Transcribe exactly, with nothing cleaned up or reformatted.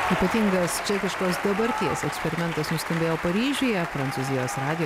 ypatingas čekiškos dabarties eksperimentas nuskambėjo paryžiuje prancūzijos radijo